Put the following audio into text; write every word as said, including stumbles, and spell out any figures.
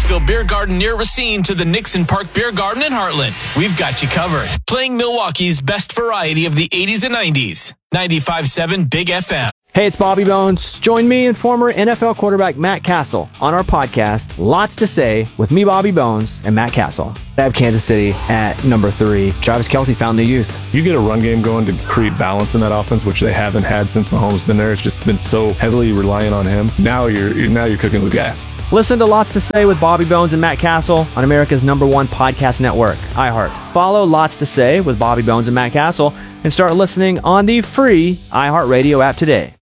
Nixville Beer Garden near Racine to the Nixon Park Beer Garden in Heartland. We've got you covered. Playing Milwaukee's best variety of the eighties and nineties. ninety-five point seven Big F M. Hey, it's Bobby Bones. Join me and former N F L quarterback Matt Castle on our podcast, Lots to Say, with me, Bobby Bones, and Matt Castle. I have Kansas City at number three. Travis Kelce found the youth. You get a run game going to create balance in that offense, which they haven't had since Mahomes been there. It's just been so heavily reliant on him. Now you're, you're now you're cooking with gas. Listen to Lots to Say with Bobby Bones and Matt Castle on America's number one podcast network, iHeart. Follow Lots to Say with Bobby Bones and Matt Castle and start listening on the free iHeartRadio app today.